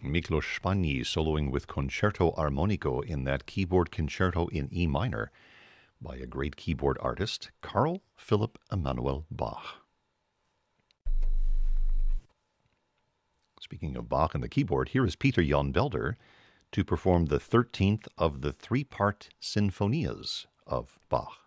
Miklos Szpanyi soloing with Concerto Armonico in that keyboard concerto in E minor by a great keyboard artist, Carl Philipp Emanuel Bach. Speaking of Bach and the keyboard, here is Peter Jan Belder to perform the 13th of the three-part sinfonias of Bach.